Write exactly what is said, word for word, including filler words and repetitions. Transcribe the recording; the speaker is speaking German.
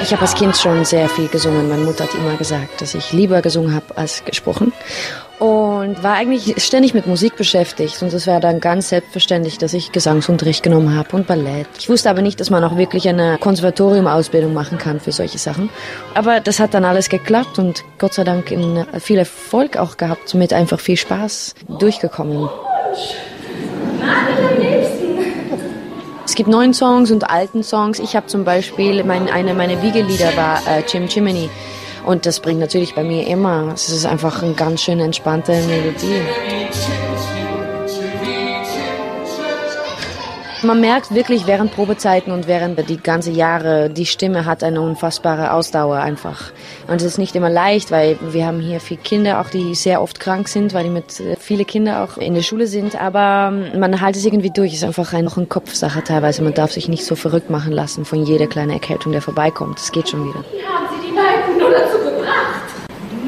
Ich habe als Kind schon sehr viel gesungen. Meine Mutter hat immer gesagt, dass ich lieber gesungen habe als gesprochen. Und war eigentlich ständig mit Musik beschäftigt. Und es war dann ganz selbstverständlich, dass ich Gesangsunterricht genommen habe und Ballett. Ich wusste aber nicht, dass man auch wirklich eine Konservatorium-Ausbildung machen kann für solche Sachen. Aber das hat dann alles geklappt und Gott sei Dank in viel Erfolg auch gehabt, somit einfach viel Spaß durchgekommen. Es gibt neuen Songs und alten Songs. Ich habe zum Beispiel, mein, eine meiner Wiegelieder war äh, Chim Chimney. Und das bringt natürlich bei mir immer, es ist einfach eine ganz schön entspannte Melodie. Man merkt wirklich während Probezeiten und während die ganzen Jahre, die Stimme hat eine unfassbare Ausdauer einfach. Und es ist nicht immer leicht, weil wir haben hier viele Kinder, auch die sehr oft krank sind, weil die mit viele Kinder auch in der Schule sind. Aber man hält es irgendwie durch. Es ist einfach noch eine Kopfsache teilweise. Man darf sich nicht so verrückt machen lassen von jeder kleinen Erkältung, der vorbeikommt. Es geht schon wieder. Hier haben Sie die neuen null